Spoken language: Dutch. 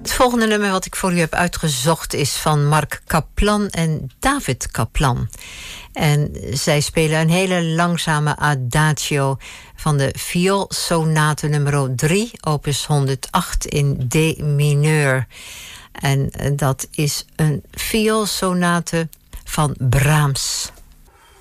Het volgende nummer wat ik voor u heb uitgezocht is van Mark Kaplan en David Kaplan. En zij spelen een hele langzame adagio van de vioolsonate nummer 3, opus 108 in D mineur. En dat is een vioolsonate van Brahms.